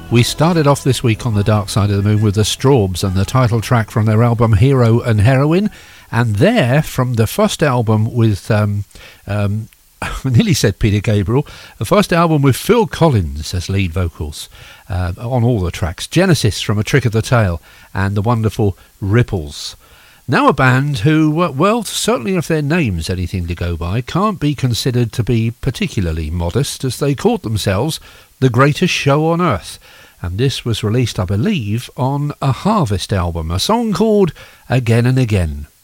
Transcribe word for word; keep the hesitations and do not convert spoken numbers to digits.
We started off this week on the Dark Side of the Moon with the Strawbs and the title track from their album Hero and Heroine, and there from the first album with um, um, I nearly said Peter Gabriel, the first album with Phil Collins as lead vocals uh, on all the tracks, Genesis from A Trick of the Tail and the wonderful Ripples. Now a band who, well, certainly if their name's anything to go by, can't be considered to be particularly modest, as they called themselves The Greatest Show on Earth. And this was released, I believe, on a Harvest album, a song called Again and Again.